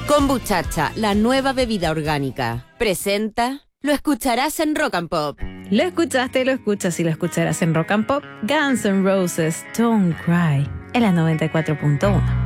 Kombuchacha, la nueva bebida orgánica. Presenta... Lo escucharás en Rock and Pop. Lo escuchaste, lo escuchas y lo escucharás en Rock and Pop. Guns N' Roses, Don't Cry, en la 94.1.